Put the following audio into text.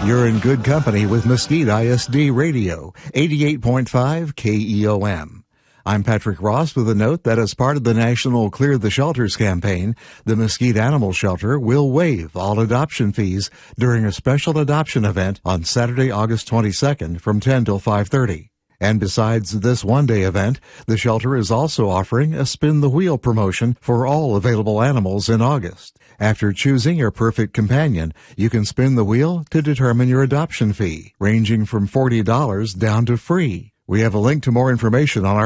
You're in good company with Mesquite ISD Radio, 88.5 KEOM. I'm Patrick Ross with a note that as part of the National Clear the Shelters campaign, the Mesquite Animal Shelter will waive all adoption fees during a special adoption event on Saturday, August 22nd from 10 till 5:30. And besides this one-day event, the shelter is also offering a Spin the Wheel promotion for all available animals in August. After choosing your perfect companion, you can spin the wheel to determine your adoption fee, ranging from $40 down to free. We have a link to more information on our